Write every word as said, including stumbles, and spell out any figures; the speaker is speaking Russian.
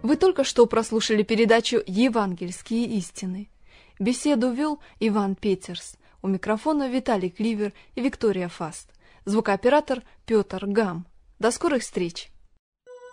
Вы только что прослушали передачу «Евангельские истины». Беседу вел Иван Петерс. У микрофона Виталий Кливер и Виктория Фаст. Звукооператор Петр Гам. До скорых встреч!